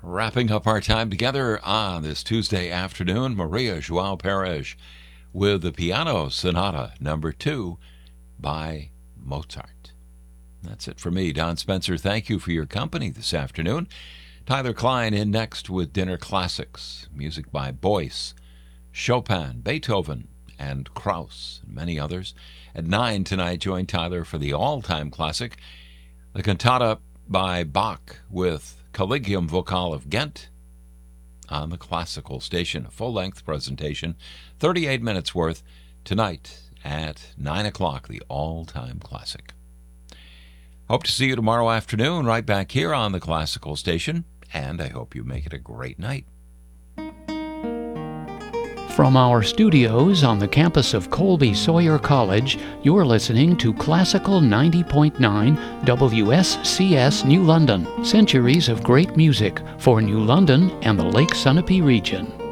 Wrapping up our time together on this Tuesday afternoon, Maria João Perez with the Piano Sonata No. 2 by Mozart. That's it for me, Don Spencer. Thank you for your company this afternoon. Tyler Klein in next with Dinner Classics, music by Boyce, Chopin, Beethoven, and Krauss, and many others. At 9 tonight, join Tyler for the all-time classic, the cantata by Bach with Collegium Vocal of Ghent on the Classical Station. A full-length presentation, 38 minutes worth, tonight at 9 o'clock, the all-time classic. Hope to see you tomorrow afternoon right back here on the Classical Station, and I hope you make it a great night. From our studios on the campus of Colby Sawyer College, you're listening to Classical 90.9 WSCS New London. Centuries of great music for New London and the Lake Sunapee region.